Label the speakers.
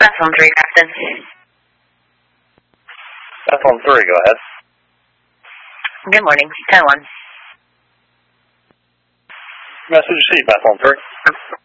Speaker 1: Platform 3, Captain.
Speaker 2: Platform 3, go ahead.
Speaker 1: Good morning. 10-1.
Speaker 2: Message received, Platform 3.